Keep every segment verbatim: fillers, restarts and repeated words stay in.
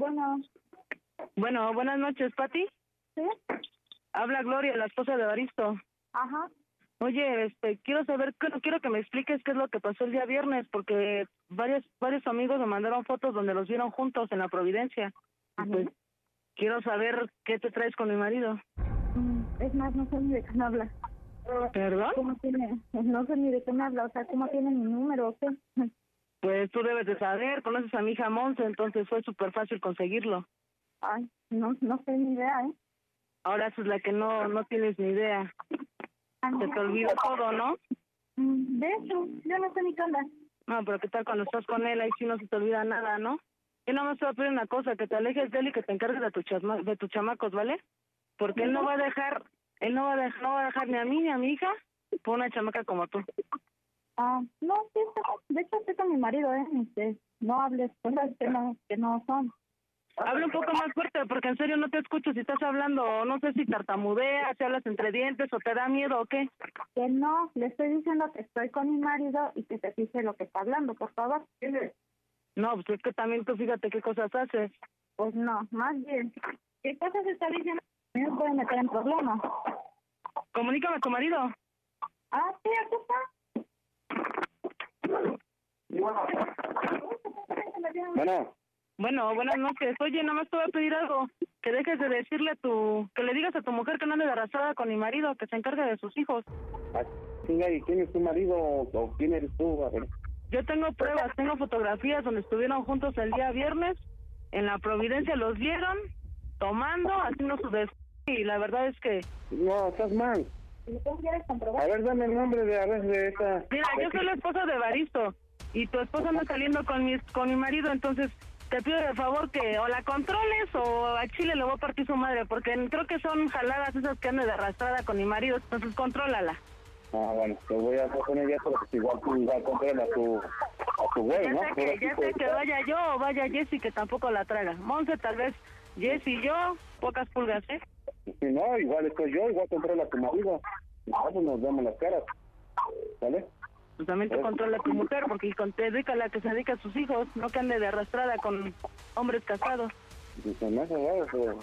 Bueno. Bueno, buenas noches, Pati. ¿Sí? Habla Gloria, la esposa de Evaristo. Ajá. Oye, este, quiero saber, quiero, quiero que me expliques qué es lo que pasó el día viernes, porque varios varios amigos me mandaron fotos donde los vieron juntos en la Providencia. Y pues, quiero saber qué te traes con mi marido. Mm, es más, no sé ni de qué me habla. ¿Perdón? ¿Cómo tiene? No sé ni de qué me habla, o sea, ¿cómo tiene mi número o qué? Pues tú debes de saber, conoces a mi hija Monse, entonces fue súper fácil conseguirlo. Ay, no, no sé ni idea, ¿eh? Ahora esa es la que no, no tienes ni idea. Se te olvidó todo, ¿no? Mm, De hecho, yo no sé ni qué onda. No, pero ¿qué tal cuando estás con él? Ahí sí no se te olvida nada, ¿no? Yo nada más te voy a pedir una cosa, que te alejes de él y que te encargues de, tu chama- de tus chamacos, ¿vale? Porque él no va a dejar, él no va a dejar, no va a dejar ni a mí ni a mi hija por una chamaca como tú. Ah, no, sí, de hecho estoy con mi marido, ¿eh? Este, no hables cosas que no, que no son. Habla un poco más fuerte, porque en serio no te escucho si estás hablando, o no sé si tartamudeas, si hablas entre dientes, o te da miedo, o qué. Que no, le estoy diciendo que estoy con mi marido y que se fije lo que está hablando, por favor. No, pues es que también tú fíjate qué cosas haces. Pues no, más bien, ¿qué cosas está diciendo? Me puede meter en problemas. Comunícame a tu marido. Ah, sí, aquí está. Bueno. Bueno, buenas noches. Oye, nada más te voy a pedir algo. Que dejes de decirle a tu... Que le digas a tu mujer que no ande de arrastrada con mi marido, que se encargue de sus hijos. Ah, ¿y quién es tu marido o quién eres tú? A ver. Yo tengo pruebas, tengo fotografías donde estuvieron juntos el día viernes. En la Providencia los vieron tomando, haciendo su des... Y la verdad es que... No, estás mal. A ver, dame el nombre de, a ver, de esa... Mira, yo soy la esposa de Evaristo. Y tu esposa anda saliendo con mi, con mi marido, entonces... Te pido de favor que o la controles o a Chile le voy a partir su madre, porque creo que son jaladas esas que anda de arrastrada con mi marido, entonces contrólala. Ah, bueno, te voy a poner ya, pero pues igual tú igual controla a tu, a tu güey, ya ¿no? Sé que, ya sé que vaya yo o vaya Jessy, que tampoco la traga. Monse, tal vez Jessy y yo, pocas pulgas, ¿eh? Si no, igual estoy yo, igual controla a tu marido. Nosotros nos damos las caras, ¿vale? Pues también te controla tu mujer, porque te dedica a la que se dedica a sus hijos, no que ande de arrastrada con hombres casados. Dice, no, no, pero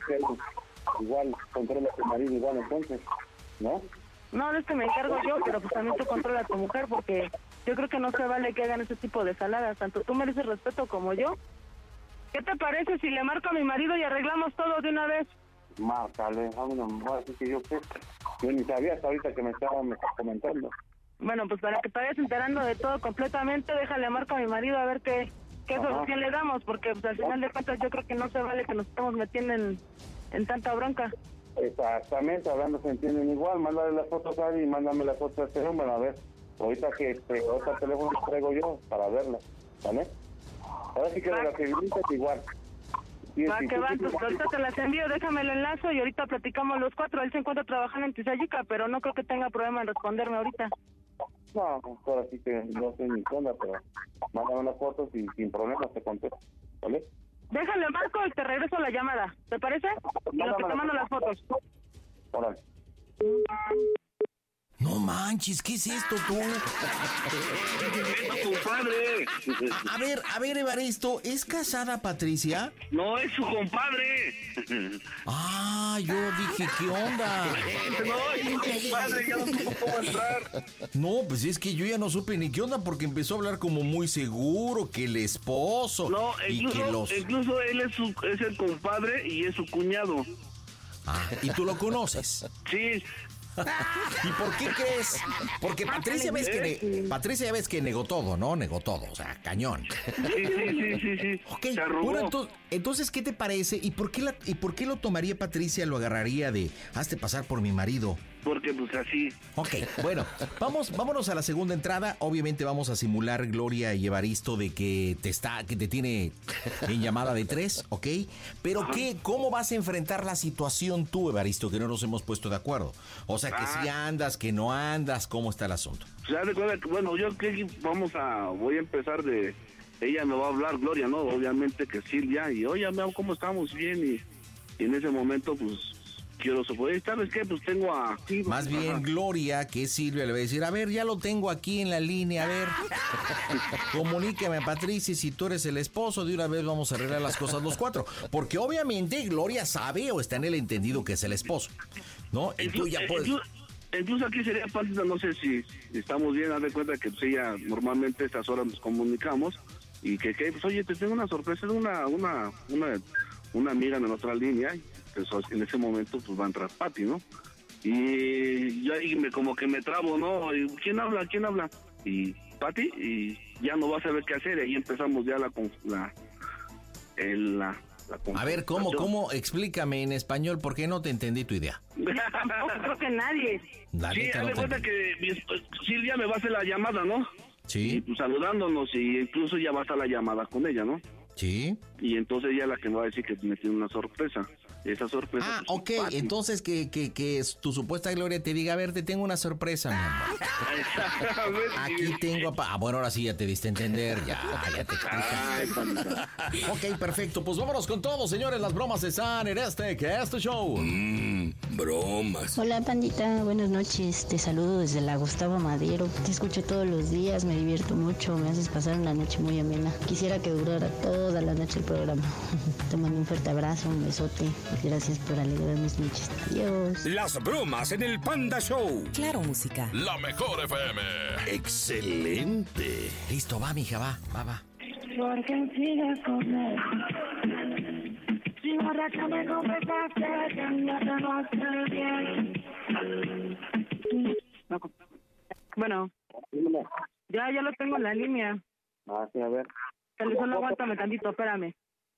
igual controla a tu marido igual entonces, ¿no? No, es que me encargo yo, pero pues también tú controla a tu mujer, porque yo creo que no se vale que hagan ese tipo de saladas, tanto tú mereces respeto como yo. ¿Qué te parece si le marco a mi marido y arreglamos todo de una vez? Márcale, a mí no me voy a decir que yo qué. Yo ni sabía hasta ahorita que me estaba, me estaba comentando. Bueno, pues para que te vayas enterando de todo completamente, déjale marco a mi marido a ver qué, qué solución le damos, porque pues al final de cuentas yo creo que no se vale que nos estemos metiendo en, en tanta bronca. Exactamente, hablando se entienden igual, mándale las fotos a él y mándame las fotos a este número, a ver, ahorita que este, otro teléfono traigo yo para verla, ¿vale? Ahora sí que de la que viniste igual. Va, que va, pues ahorita te las envío, déjame el enlace y ahorita platicamos los cuatro. Él se encuentra trabajando en Tizayuca, pero no creo que tenga problema en responderme ahorita. No, ahora sí que no sé ni qué onda, pero mándame las fotos y sin problemas te contesto, ¿vale? Déjale marco y te regreso la llamada, ¿te parece? Y lo que te mando las fotos. Órale. No manches, ¿qué es esto tú? compadre. A ver, a ver, Evaristo, ¿es casada Patricia? No, es su compadre. Ah, yo dije, ¿qué onda? No, es su compadre, ya no supo cómo entrar. No, pues es que yo ya no supe ni qué onda porque empezó a hablar como muy seguro que el esposo. No, y incluso, que los... incluso él es, su, es el compadre y es su cuñado. Ah, ¿y tú lo conoces? Sí. ¿Y por qué crees? Porque Patricia ves que ne- Patricia ya ves que negó todo, ¿no? Negó todo, o sea, cañón. Sí, sí, sí, sí, sí. Ok, se arrugó. bueno, ento- entonces, ¿qué te parece? ¿Y por qué la, y por qué lo tomaría Patricia? Lo agarraría de hazte pasar por mi marido. Porque pues así. Ok, bueno, vamos, vámonos a la segunda entrada. Obviamente vamos a simular, Gloria y Evaristo, de que te está, que te tiene en llamada de tres, ¿ok? Pero Ajá. qué, ¿cómo vas a enfrentar la situación tú, Evaristo, que no nos hemos puesto de acuerdo? O sea, que Ah. si andas, que no andas, ¿cómo está el asunto? Ya recuerda que, bueno, yo que vamos a, voy a empezar de, ella me va a hablar, Gloria, ¿no? Obviamente que Silvia, y oye, amor, ¿cómo estamos? Bien, y, y en ese momento, pues, quiero soportar. ¿Sabes qué? Pues tengo a... Más bien Ajá. Gloria, que es Silvia, le va a decir, a ver, ya lo tengo aquí en la línea, a ver, comuníqueme, Patricia, si tú eres el esposo, de una vez vamos a arreglar las cosas los cuatro. Porque obviamente Gloria sabe o está en el entendido que es el esposo, ¿no? Y tú ya puedes... Incluso, incluso aquí sería parte, no sé si estamos bien, haz de cuenta que pues ella, normalmente a estas horas nos comunicamos, y que, que pues, oye, te tengo una sorpresa, una, una, una, una amiga de nuestra línea, y pues en ese momento pues va a entrar Pati, ¿no? Y yo ahí me, como que me trabo, ¿no? Y, ¿quién habla? ¿Quién habla? Y Pati, y ya no va a saber qué hacer, y ahí empezamos ya la... la, el, la, la a ver, ¿cómo, cómo? Explícame en español, porque no te entendí tu idea. No, creo que nadie. La sí, neta haz no de te cuenta entendí. que mi- Silvia me va a hacer la llamada, ¿no? Y Sí, pues, saludándonos, y incluso ya va a estar la llamada con ella, ¿no? sí. Y entonces ella es la que me va a decir que me tiene una sorpresa. Esa sorpresa... Ah, pues, ok, es Pati. entonces que, que, que tu supuesta Gloria te diga, a ver, te tengo una sorpresa, mi amor. Exactamente. Aquí tengo a... Pa- ah, bueno, ahora sí ya te diste a entender, ya, ya te explico. Ay, Panita. Ok, perfecto, pues vámonos con todo, señores, las bromas están en este, que este show. Mmm, bromas. Hola pandita, buenas noches, te saludo desde la Gustavo Madero, te escucho todos los días, me divierto mucho, me haces pasar una noche muy amena, quisiera que durara toda la noche el programa. Te mando un fuerte abrazo, un besote, y gracias por alegrar mis noches, adiós. Las bromas en el Panda Show. Claro, música. La mejor F M. Excelente. Listo, va, mija, va, va, va. Porque sigas con él. Si borracha me confesaste que ya te lo hace bien. Bueno, ya, ya lo tengo en la línea. Ah, sí, a ver. Solo aguántame tantito, espérame.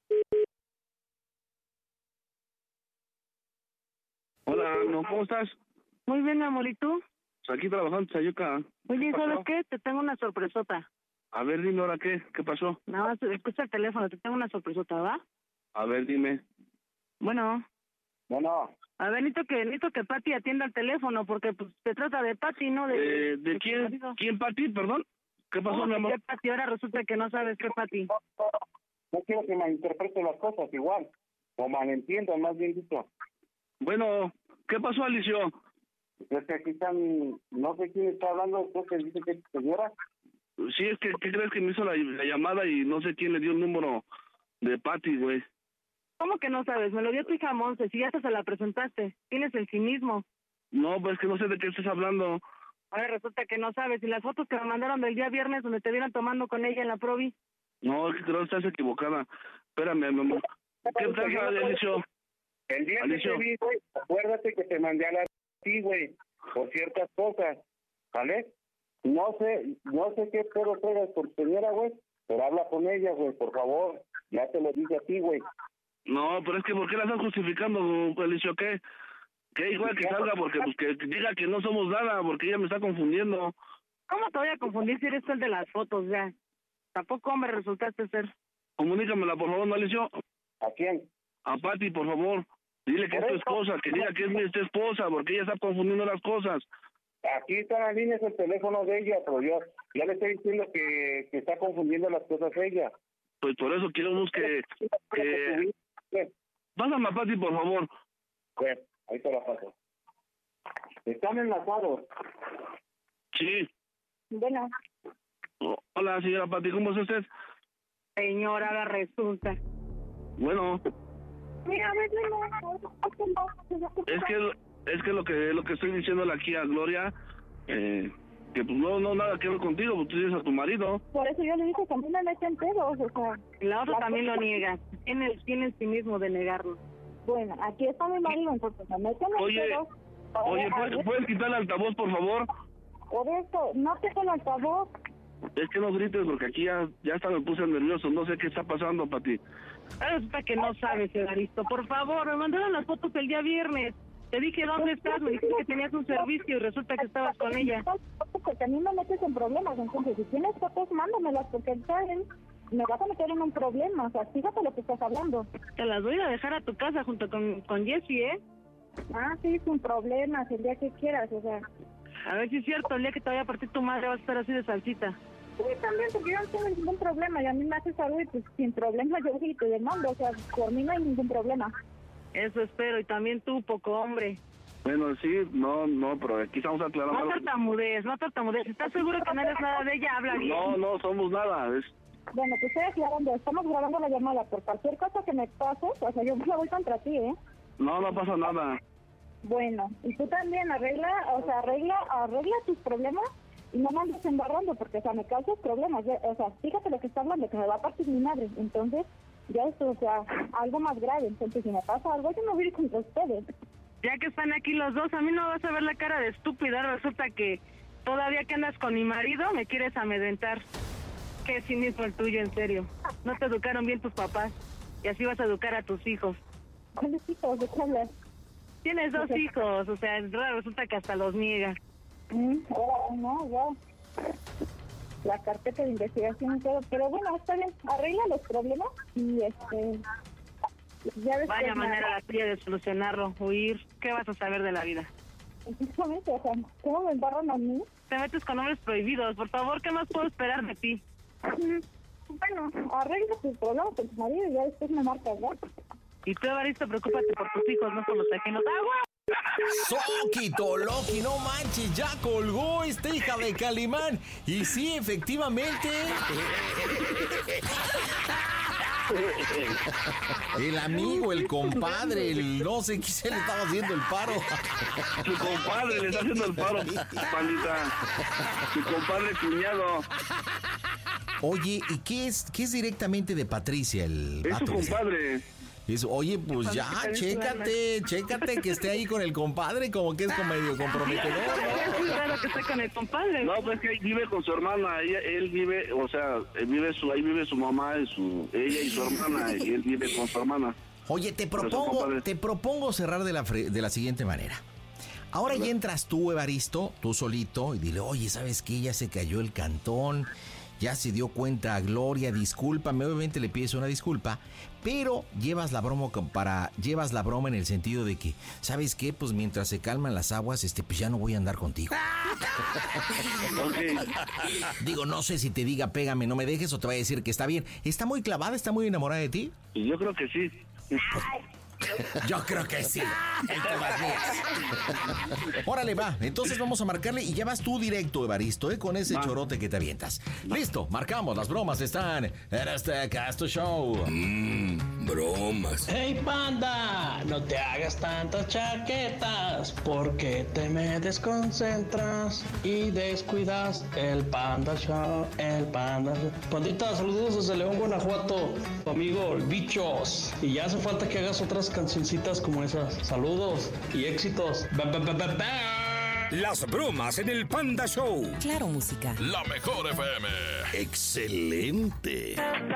Hola, no, ¿cómo estás? Muy bien, mi amor, ¿y tú? Pues aquí trabajando en Sayuca. Oye, pasó? ¿sabes qué? Te tengo una sorpresota. A ver, dime ahora qué, ¿qué pasó? Nada más, escucha el teléfono, te tengo una sorpresota, ¿va? A ver, dime. Bueno, Bueno, a ver, necesito que, necesito que Pati atienda el teléfono, porque pues se trata de Pati, ¿no? De, Eh, ¿De tu quién? marido. ¿Quién, Pati? Perdón. ¿Qué pasó, ¿Cómo mi que amor? qué Pati? Ahora resulta que no sabes qué Pati. no quiero que malinterpreten las cosas igual, o malentiendan, más bien dicho. Bueno, ¿qué pasó, Alicio? Es que aquí están, no sé quién está hablando, creo que dice que es señora. Sí, es que, ¿qué crees que me hizo la, la llamada y no sé quién le dio el número de Pati, güey? ¿Cómo que no sabes? Me lo dio tu hija Monse, si ya hasta se la presentaste. Tienes el cinismo. No, pues que no sé de qué estás hablando. Ahora resulta que no sabes. Y las fotos que me mandaron del día viernes donde te vieron tomando con ella en la provi. No, es que creo que estás equivocada. Espérame, mi amor. ¿Qué pasa, Alicio? El día que Alicio. te vi, güey, acuérdate que te mandé a la ti, güey, por ciertas cosas, ¿vale? No sé, no sé qué pedo juegas por señora, güey, pero habla con ella, güey, por favor. Ya te lo dije a ti, güey. No, pero es que ¿por qué la estás justificando, Alicio? ¿Qué? ¿Qué? Igual que salga, porque pues que diga que no somos nada, porque ella me está confundiendo. ¿Cómo te voy a confundir si eres tú el de las fotos ya? Tampoco hombre resultaste ser. Comunícamela, por favor, ¿no, Alicio? ¿A quién? A Pati, por favor. Dile que es tu esposa, que diga que es mi esta esposa, porque ella está confundiendo las cosas. Aquí está la línea, es el teléfono de ella, pero yo ya le estoy diciendo que, que está confundiendo las cosas ella. Pues por eso queremos que... que... Pásame a Pati, por favor. Bueno, ahí te la paso. Están enlazados. Sí. Bueno, Oh, hola, señora Pati, ¿cómo está usted? Señora, ahora resulta. Bueno, mira, a ver, no, es que es que lo que lo que estoy diciéndole aquí a Gloria, eh, que pues no, no nada que ver contigo, pues tú tienes a tu marido. por eso yo le dije que a mí me meten pedos, o sea, Y la otra también lo niega. Tiene, tiene el cinismo de negarlo. bueno, aquí está mi marido, entonces me meten en Oye, pedos. Oye, ¿puedes, ¿puedes quitar el altavoz, por favor? Por eso, no tengo el altavoz. Es que no grites, porque aquí ya, ya hasta me puse nervioso, no sé qué está pasando, Pati. Ahora resulta que no sabes, Evaristo. Por favor, me mandaron las fotos el día viernes. Te dije, ¿dónde estás? Me dijiste que tenías un servicio y resulta que estabas con ella. Porque a mí me metes en problemas, entonces si tienes fotos, mándamelas, porque ¿saben? Me vas a meter en un problema, o sea, fíjate lo que estás hablando. Te las voy a dejar a tu casa junto con, con Jessie, ¿eh? Ah, sí, sin problemas, el día que quieras, o sea. A ver si es cierto, el día que te vaya a partir tu madre vas a estar así de salsita. Sí, también, porque yo no tengo ningún problema, y a mí me haces algo y pues sin problema yo sí te demando, o sea, por mí no hay ningún problema. Eso espero, y también tú, poco hombre. Bueno, sí, no, no, pero aquí estamos aclarando. No tartamudees, no tartamudees. ¿Estás seguro que no eres nada de ella? Habla bien. No, no somos nada. Es... Bueno, te estoy aclarando, estamos grabando la llamada. Por cualquier cosa que me pase, o sea, yo me voy contra ti, ¿eh? No, no pasa nada. Bueno, y tú también arregla, o sea, arregla, arregla tus problemas y no me andes embarrando, porque, o sea, me causas problemas. Ya, o sea, fíjate lo que está hablando, que me va a partir mi madre. Entonces, ya esto, o sea, algo más grave. Entonces, si me pasa algo, yo me voy a ir contra ustedes. Ya que están aquí los dos, a mí no vas a ver la cara de estúpida. Resulta que todavía que andas con mi marido, me quieres amedrentar. Qué cinismo el tuyo, en serio. No te educaron bien tus papás, y así vas a educar a tus hijos. ¿Cuáles hijos? ¿De qué hablas? Tienes dos hijos, o sea, resulta que hasta los niegas. Mm, ahora, no, ya. La carpeta de investigación y todo. Pero bueno, está bien, arregla los problemas y este... Ya Vaya manera la tuya de solucionarlo, huir. ¿Qué vas a saber de la vida? Exactamente, o sea, ¿cómo me embarran a mí? Te metes con hombres prohibidos. Por favor, ¿qué más puedo esperar de ti? Bueno, arregla tus problemas con tu marido y ya después me marcas, ¿no? Y tú, Evaristo, preocúpate por tus hijos, no por los ajenos. ¡Agua! Soquito, Loki, no manches, ya colgó esta hija de Calimán. Y sí, efectivamente. El amigo, el compadre, el no sé qué se le estaba haciendo el paro. Su compadre le está haciendo el paro, pandita. Su compadre cuñado. Oye, ¿y qué es, qué es directamente de Patricia, el Es su vato ese? compadre. Es, oye, pues ya, chécate, chécate que esté ahí con el compadre, como que es como medio comprometedor, Es muy raro que esté con el compadre. No, pues que vive con su hermana. Ella, él vive, o sea, él vive su, ahí vive su mamá, y su, ella y su hermana, y él vive con su hermana. Oye, te propongo, te propongo cerrar de la, fre- de la siguiente manera. Ahora ya entras tú, Evaristo, tú solito, y dile, oye, ¿sabes qué? Ya se cayó el cantón, ya se dio cuenta Gloria, discúlpame, obviamente le pides una disculpa, pero llevas la broma para, llevas la broma en el sentido de que, ¿sabes qué? Pues mientras se calman las aguas, este, pues ya no voy a andar contigo. Okay. Digo, no sé si te diga pégame, no me dejes, o te va a decir que está bien. ¿Está muy clavada, está muy enamorada de ti? Y yo creo que sí. Yo creo que sí. El que más mías. Órale, va. Entonces vamos a marcarle y ya vas tú directo, Evaristo, ¿eh? Con ese va. chorote que te avientas. Va. Listo, marcamos. Las bromas están en este Casto Show. Mmm, bromas. Hey, panda, no te hagas tantas chaquetas porque te me desconcentras y descuidas el Panda Show, el Panda Show. Pandita, saludos desde León, Guanajuato. Tu amigo, el Bichos. Y ya hace falta que hagas otras cancioncitas como esas. Saludos y éxitos. Ba, ba, ba, ba, ba. Las bromas en el Panda Show. Claro, música. La mejor F M. Excelente.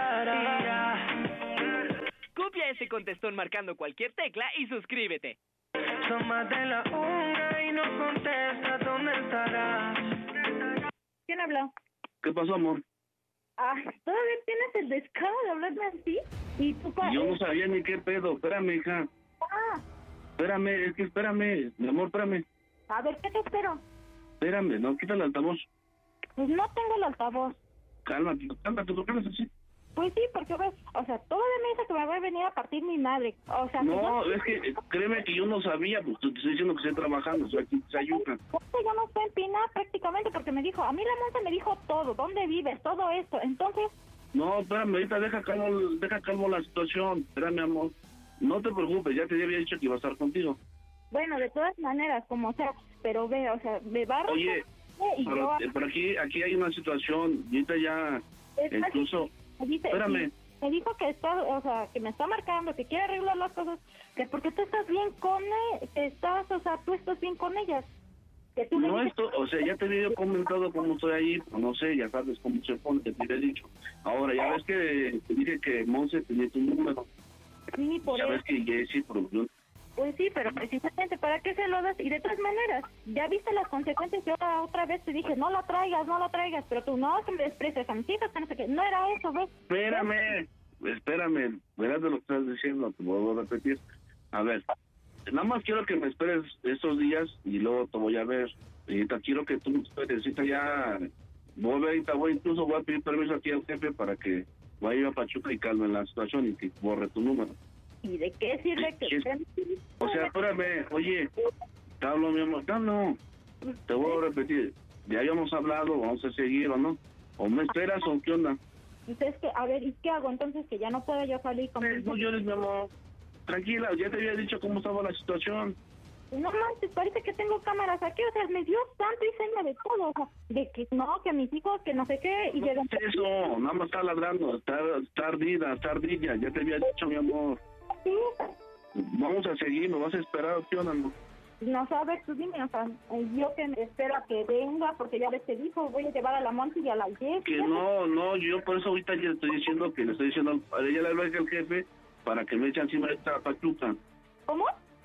Copia ese contestón marcando cualquier tecla y suscríbete. Son más de la una y no contesta, ¿dónde estarás? ¿Quién habló? ¿Qué pasó, amor? Ah, ¿todavía tienes el descaro de hablarme así? ¿Y tu padre? Yo no sabía ni qué pedo. Espérame, hija. Ah. Espérame, es que espérame. Mi amor, espérame. A ver, ¿qué te espero? Espérame, no, quita el altavoz. Pues no tengo el altavoz. Cálmate, cálmate, ¿por qué no es así? Pues sí, porque ves, o sea, todavía me dice que me va a venir a partir mi madre. O sea, no, yo... es que créeme que yo no sabía, pues te estoy diciendo que estoy trabajando, soy aquí, Sayuca. Yo no estoy en Pina prácticamente porque me dijo, a mí la monta me dijo todo, dónde vives, todo esto, entonces... No, espérame, ahorita deja calmo, deja calmo la situación, espérame, amor. No te preocupes, ya te había dicho que iba a estar contigo. Bueno, de todas maneras, como sea, pero ve, o sea, me va a... Oye, y pero, yo... pero aquí, aquí hay una situación, y ahorita ya, es incluso... Me dice, espérame. Me dijo que está, o sea, que me está marcando, que quiere arreglar las cosas, que porque tú estás bien con él, estás, o sea, tú estás bien con ellas. Que tú no dices... esto, o sea, ya te había comentado cómo estoy ahí, no sé, ya sabes cómo se pone, te he dicho. Ahora, ya ves que te dije que Monse tenía tu número. Sí, por ya eso. ves que Jessy, por ejemplo. Pues sí, pero precisamente, ¿para qué se lo das? Y de todas maneras, ya viste las consecuencias. Yo otra vez te dije, no la traigas, no la traigas, pero tú no se me desprecias a mis hijas, no sé qué. No era eso, ¿ves? Espérame, espérame, verás de lo que estás diciendo, te vuelvo a repetir. A ver, nada más quiero que me esperes estos días y luego te voy a ver. Y te quiero que tú me esperes, ahorita ya, voy a ver, ahorita voy, incluso voy a pedir permiso aquí al jefe para que vaya a Pachuca y calme la situación y que borre tu número. ¿Y de qué sirve que estén? O sea, espérame, oye, te hablo, mi amor, te hablo. Te voy a repetir, ya habíamos hablado, vamos a seguir o no. ¿O me esperas o qué onda? Entonces, que, a ver, ¿y qué hago entonces? Que ya no puedo yo salir con... No llores, mi amor. Tranquila, ya te había dicho cómo estaba la situación. No manches, parece que tengo cámaras aquí, o sea, me dio tanto y seña de todo, o sea, de que no, que mis hijos, que no sé qué, y no llegan... es eso, nada más está ladrando, está, está ardida, está ardilla, ya te había dicho, mi amor. Sí. Vamos a seguir, ¿me vas a esperar? ¿Qué onda, no? No sabes, tú dime, o sea, yo que me espero a que venga, porque ya ves que dijo, voy a llevar a la Monty y a la Jess. Que no, no, yo por eso ahorita ya estoy diciendo que le estoy diciendo, a ella le hablé al jefe para que me eche encima de esta Pachuca. ¿Cómo?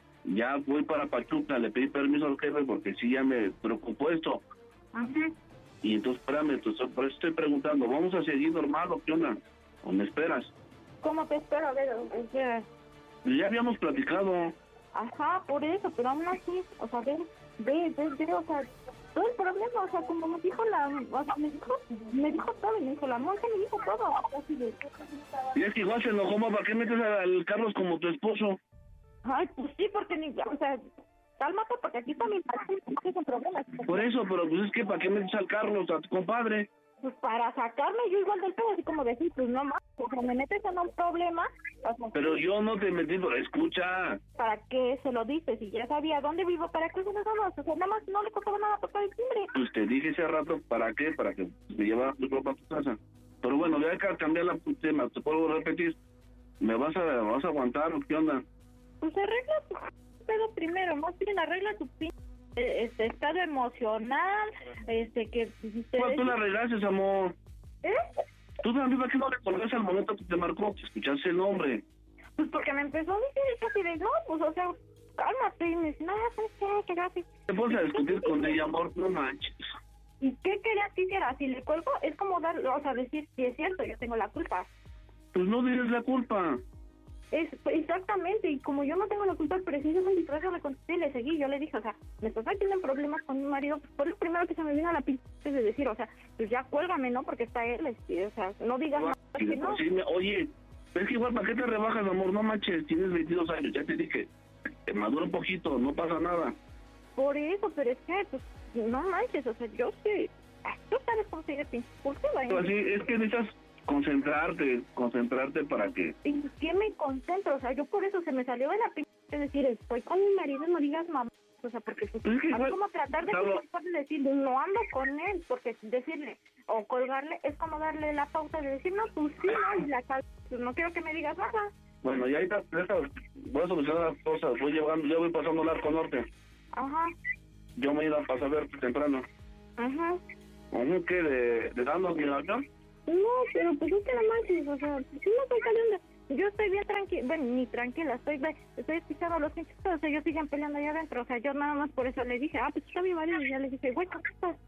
Ya voy para Pachuca, le pedí permiso al jefe porque sí ya me preocupó esto. Ajá. Y entonces, espérame, entonces, por eso estoy preguntando, ¿vamos a seguir normal o qué onda? ¿O me esperas? ¿Cómo te espero? A ver, o sea... Ya habíamos platicado. Ajá, por eso, pero aún así, o sea, ve, ve, ve, ve, o sea, todo el problema, o sea, como me dijo la, o sea, me dijo, me dijo todo, me dijo la monja, me dijo todo, así de... Y es que igual se enojó, ¿para qué metes al Carlos como tu esposo? Ay, pues sí, porque ni, o sea, cálmate, porque aquí está mi padre, que son problemas. Por eso, pero pues es que ¿para qué metes al Carlos, a tu compadre? Pues para sacarme yo igual del pedo, así como decir, pues no más, o sea, me metes en un problema. O sea, pero yo no te metí, pero escucha. ¿Para qué se lo dices? Y ya sabía dónde vivo, ¿para qué se lo dabas? O sea, nada más no le costaba nada tocar el timbre. Pues te dije hace rato, ¿para qué? Para que me llevaras tu ropa a tu casa. Pero bueno, voy a cambiar la tema, te puedo repetir. ¿Me vas a, vas a aguantar o qué onda? Pues arregla tu pedo primero, más bien arregla tu pin... este estado emocional, este que... ¿Cuál tú la arreglaste, amor? ¿Eh? ¿Tú también para qué no le colgaste al momento que te marcó, que escuchaste el nombre? Pues porque me empezó a decir eso así de, no, pues o sea, cálmate, y me dice, no, ¿sabes qué? ¿Qué gracias? Te pones a discutir con ella, amor, no manches. ¿Y qué querías que hiciera? Si le cuelgo, es como dar, o sea, decir, si es cierto, yo tengo la culpa. Pues no dices la culpa. Es exactamente, y como yo no tengo la culpa, precisamente por eso le contesté y le seguí. Yo le dije, o sea, me estás teniendo problemas con mi marido, pues por lo primero que se me vino a la pinche es de decir, o sea, pues ya cuélgame, ¿no? Porque está él, este, o sea, no digas nada. Sí, Que no. sí, me, oye, es que igual, ¿para qué te rebajas, amor? No manches, tienes veintidós años, ya te dije, te madura un poquito, no pasa nada. Por eso, pero es que, pues, no manches, o sea, yo sí, tú sabes cómo se dice, ¿por qué va? Así, es que necesitas concentrarte, concentrarte para que... ¿En qué me concentro? O sea, yo por eso se me salió de la pinche, es decir, estoy con mi marido, no digas mamá, o sea, porque pues, es que, a ver cómo tratar de convencerle, decirle, no ando con él, porque decirle, o colgarle, es como darle la pauta de decir, no, pues sí, no, y la cal- pues no quiero que me digas nada. Bueno, ya ahorita voy a solucionar las cosas, voy llevando, yo voy pasando al Arco Norte. Ajá. Yo me he ido a pasar a verte temprano. Ajá. ¿Cómo que de, de darnos mi avión? No, pero pues es que no manches, o sea, si no estoy caliente, yo estoy bien tranquila, bueno, ni tranquila, estoy estoy escuchando a los pinches, o sea, ellos siguen peleando allá adentro, o sea, yo nada más por eso le dije, ah, pues está mi marido, y ya le dije, güey, ¿qué estás?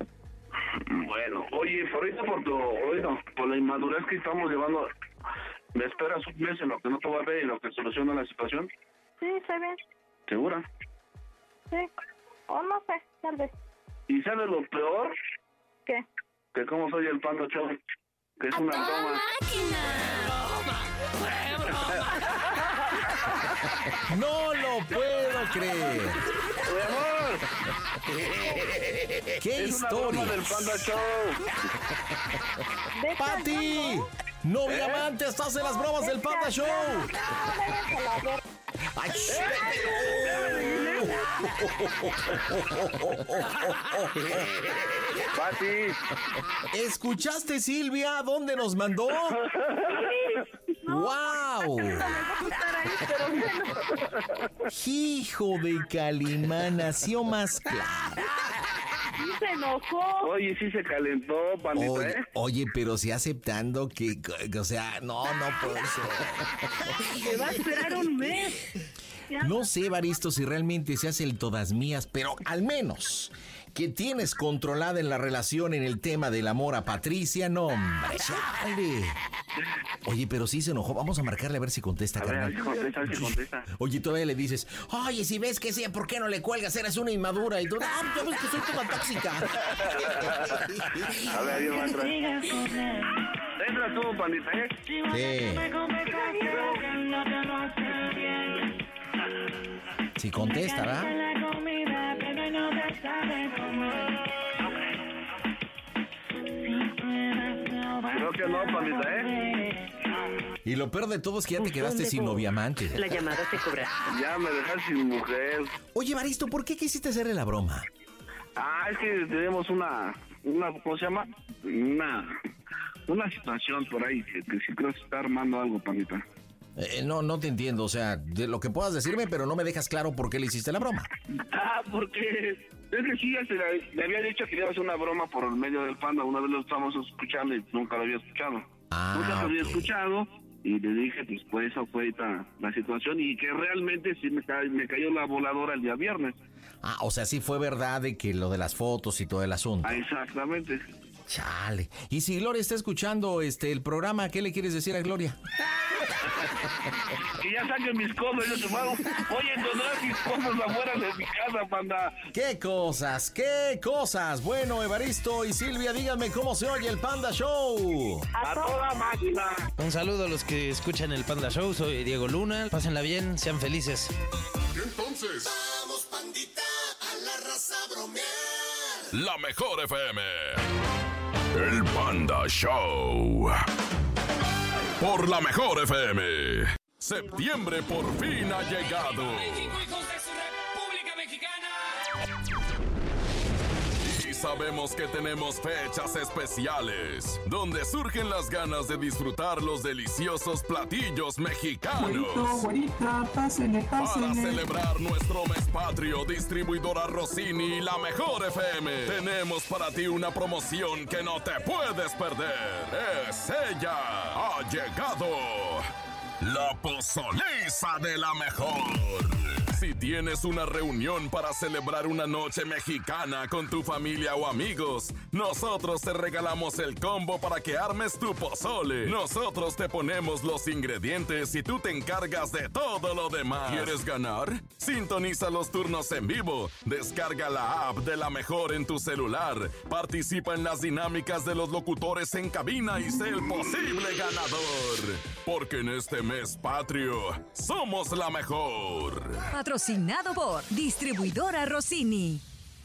Bueno, oye, por ahorita por tu, bueno, por la inmadurez que estamos llevando, ¿me esperas un mes en lo que no te voy a ver y en lo que soluciona la situación? Sí, está bien. ¿Segura? Sí, o no sé, tal vez. ¿Y sabes lo peor? ¿Qué? Que como soy el Panda Show, que es una broma. No lo puedo creer. ¡Mi amor! ¡Qué es historia! Una broma del Panda Show. ¡Pati! ¡No, mi ¿Eh? amante! ¡Estás en las bromas del Panda Show! ¡Ay, Pati! ¿Escuchaste, Silvia? ¿Dónde nos mandó? ¡Wow! Hijo de Calimán, nació más claro. Sí se enojó. Oye, sí se calentó, Pandita, Oye, ¿eh? oye, pero sí aceptando que, que, o sea, no, no puede ser. Me va a esperar un mes. No sé, Evaristo, si realmente se hace el todas mías, pero al menos que tienes controlada en la relación en el tema del amor a Patricia, no, hombre, chale. Oye, pero sí se enojó. Vamos a marcarle a ver si contesta, A ver, a carnal. ver si contesta, a ver si contesta. Oye, todavía le dices, oye, si ves que sí, ¿por qué no le cuelgas? Eres una inmadura. Y tú, ah, ya ves que soy toda tóxica. A ver, ahí va a entrar. Entra tú, Pandita, ¿eh? Sí. Si contesta, ¿verdad? Creo que no, Pandita, ¿eh? Y lo peor de todo es que ya te quedaste sin noviamante. La llamada se cobra. Ya me dejaste sin mujer. Oye, Evaristo, ¿por qué quisiste hacerle la broma? Ah, es que tenemos una, una ¿cómo se llama? Una, una situación por ahí que, que sí creo que se está armando algo, Pandita. Eh, no, no te entiendo, o sea, de lo que puedas decirme, pero no me dejas claro por qué le hiciste la broma. Ah, porque es que sí, ya se le, le había dicho que le iba a hacer una broma por el medio del Panda. Una vez lo estábamos escuchando y nunca lo había escuchado. Ah, nunca lo había ok. escuchado y le dije, pues, pues eso fue la, la situación y que realmente sí me, ca- me cayó la voladora el día viernes. Ah, o sea, sí fue verdad de que lo de las fotos y todo el asunto. Ah, exactamente. Chale. Y si Gloria está escuchando este el programa, ¿qué le quieres decir a Gloria? Que ya saquen mis cosas, yo te pago. Oye, tendrás mis cosas afuera de mi casa, Panda. ¿Qué cosas? ¿Qué cosas? Bueno, Evaristo y Silvia, díganme cómo se oye el Panda Show. A toda máquina. Un saludo a los que escuchan el Panda Show. Soy Diego Luna. Pásenla bien, sean felices. Y entonces, Vamos, pandita, a la raza bromear. la mejor F M. El Panda Show. Por la mejor F M. Septiembre por fin ha llegado. Hijos de su República Mexicana. Y sabemos que tenemos fechas especiales, donde surgen las ganas de disfrutar los deliciosos platillos mexicanos. Güerito, güerita, pásenle, Para pásenle. celebrar nuestro mes patrio, distribuidora Rossini y la mejor F M, tenemos para ti una promoción que no te puedes perder. Es ella. Ha llegado la pozoliza de la mejor. Si tienes una reunión para celebrar una noche mexicana con tu familia o amigos, nosotros te regalamos el combo para que armes tu pozole. Nosotros te ponemos los ingredientes y tú te encargas de todo lo demás. ¿Quieres ganar? Sintoniza los turnos en vivo. Descarga la app de la mejor en tu celular. Participa en las dinámicas de los locutores en cabina y sé el posible ganador. Porque en este mes patrio, somos la mejor. Patrocinado por Distribuidora Rossini.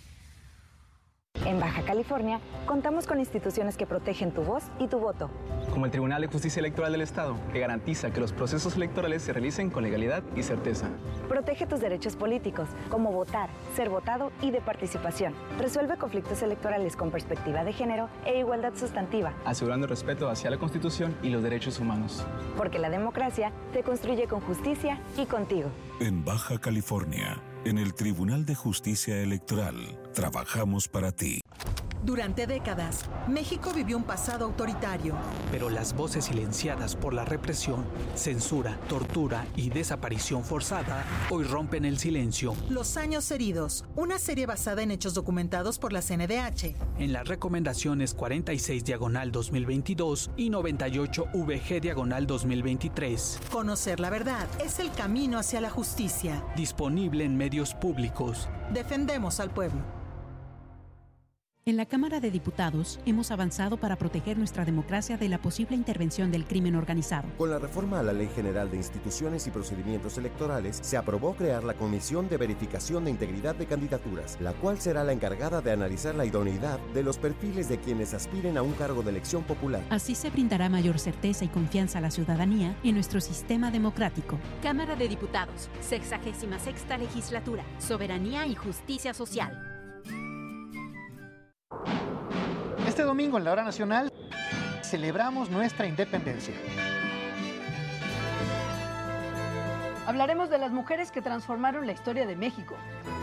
En Baja California, contamos con instituciones que protegen tu voz y tu voto. Como el Tribunal de Justicia Electoral del Estado, que garantiza que los procesos electorales se realicen con legalidad y certeza. Protege tus derechos políticos, como votar, ser votado y de participación. Resuelve conflictos electorales con perspectiva de género e igualdad sustantiva. Asegurando el respeto hacia la Constitución y los derechos humanos. Porque la democracia se construye con justicia y contigo. En Baja California, en el Tribunal de Justicia Electoral, trabajamos para ti. Durante décadas, México vivió un pasado autoritario. Pero las voces silenciadas por la represión, censura, tortura y desaparición forzada hoy rompen el silencio. Los años heridos, una serie basada en hechos documentados por la C N D H. En las recomendaciones cuarenta y seis diagonal dos mil veintidós y noventa y ocho V G diagonal dos mil veintitrés. Conocer la verdad es el camino hacia la justicia. Disponible en medios públicos. Defendemos al pueblo. En la Cámara de Diputados hemos avanzado para proteger nuestra democracia de la posible intervención del crimen organizado. Con la reforma a la Ley General de Instituciones y Procedimientos Electorales, se aprobó crear la Comisión de Verificación de Integridad de Candidaturas, la cual será la encargada de analizar la idoneidad de los perfiles de quienes aspiren a un cargo de elección popular. Así se brindará mayor certeza y confianza a la ciudadanía en nuestro sistema democrático. Cámara de Diputados, sexagésima sexta legislatura, soberanía y justicia social. Este domingo en la Hora Nacional celebramos nuestra independencia. Hablaremos de las mujeres que transformaron la historia de México.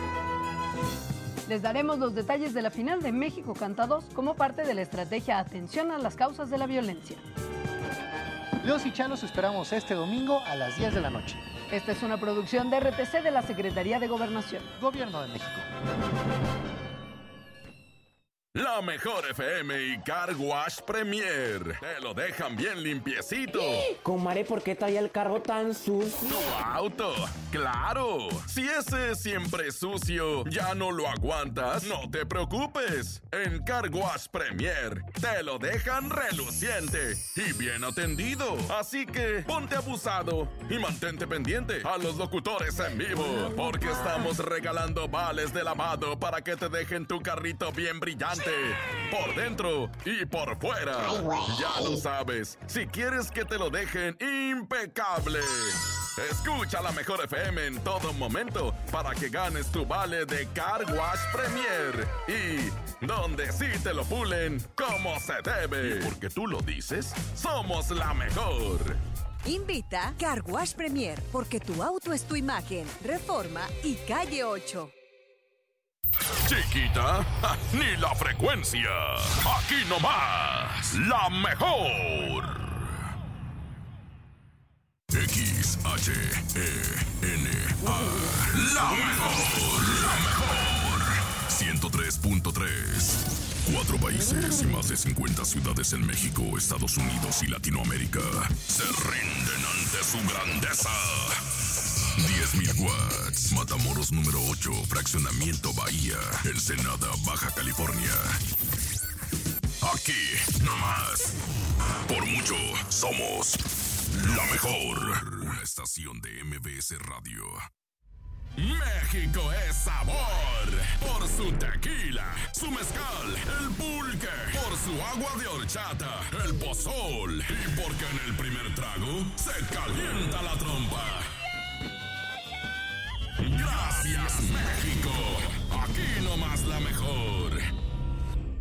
Les daremos los detalles de la final de México Canta dos como parte de la estrategia Atención a las causas de la violencia. Los y Chalos esperamos este domingo a las diez de la noche. Esta es una producción de R T C de la Secretaría de Gobernación. Gobierno de México. La Mejor F M y Car Wash Premier te lo dejan bien limpiecito. Comadre, ¿por qué traía el carro tan sucio? Tu auto, claro. Si ese siempre es sucio, ya no lo aguantas, no te preocupes. En Car Wash Premier te lo dejan reluciente y bien atendido. Así que ponte abusado y mantente pendiente a los locutores en vivo, porque estamos regalando vales de lavado para que te dejen tu carrito bien brillante, por dentro y por fuera. Ya lo sabes, si quieres que te lo dejen impecable, escucha La Mejor F M en todo momento para que ganes tu vale de Car Wash Premier. Y donde sí te lo pulen como se debe. Y porque tú lo dices, somos la mejor. Invita Car Wash Premier, porque tu auto es tu imagen. Reforma y Calle ocho. Chiquita, ja, ni la frecuencia. Aquí nomás, la mejor. X H E N A. La mejor, la mejor. ciento tres punto tres. Cuatro países y más de cincuenta ciudades en México, Estados Unidos y Latinoamérica se rinden ante su grandeza. diez mil watts. Matamoros número ocho, Fraccionamiento Bahía, Ensenada, Baja California. Aquí, nomás. Por mucho, somos la mejor. Una estación de M B S Radio. México es sabor por su tequila, su mezcal, el pulque, por su agua de horchata, el pozol y porque en el primer trago se calienta la trompa. Gracias, México. Aquí nomás la mejor.